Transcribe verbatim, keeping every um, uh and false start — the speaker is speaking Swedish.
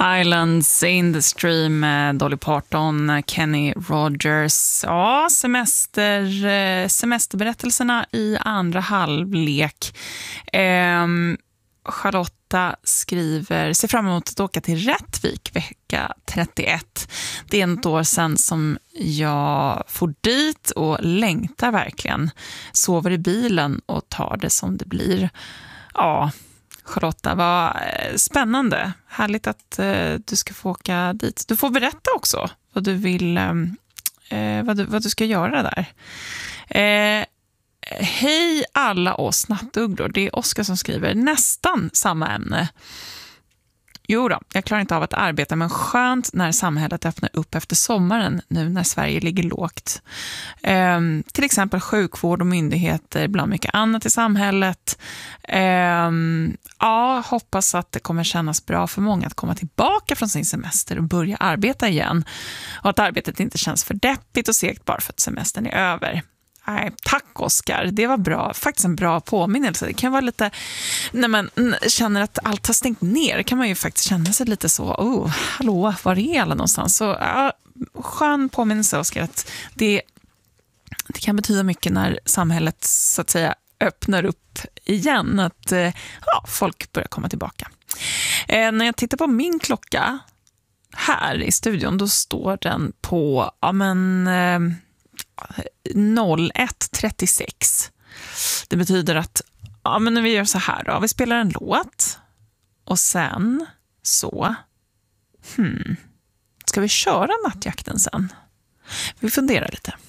Islands in the Stream med Dolly Parton, Kenny Rogers. Ja, semester, semesterberättelserna i andra halvlek. Ehm, Charlotta skriver, ser fram emot att åka till Rättvik vecka trettioett. Det är ett år sedan som jag får dit och längtar verkligen. Sover i bilen och tar det som det blir. Ja, Charlotta, vad spännande. Härligt att eh, du ska få åka dit. Du får berätta också vad du vill, eh, vad, du, vad du ska göra där. Eh, hej alla oss nattugglor. Det är Oskar som skriver nästan samma ämne. Jo då, jag klarar inte av att arbeta, men skönt när samhället öppnar upp efter sommaren nu när Sverige ligger lågt. Ehm, till exempel sjukvård och myndigheter, bland mycket annat i samhället. Ehm, ja, hoppas att det kommer kännas bra för många att komma tillbaka från sin semester och börja arbeta igen. Och att arbetet inte känns för deppigt och segt bara för att semestern är över. Nej, tack Oskar, det var bra, faktiskt en bra påminnelse. Det kan vara lite, när man känner att allt har stängt ner kan man ju faktiskt känna sig lite så, oh, hallå, var är alla någonstans? Så ja, skön påminnelse Oskar, att det, det kan betyda mycket när samhället så att säga öppnar upp igen, att ja, folk börjar komma tillbaka. Eh, när jag tittar på min klocka här i studion, då står den på, ja men... Eh, noll ett trettiosex. Det betyder att ja, men när vi gör så här då, vi spelar en låt och sen så hmm, ska vi köra nattjakten sen? Vi funderar lite.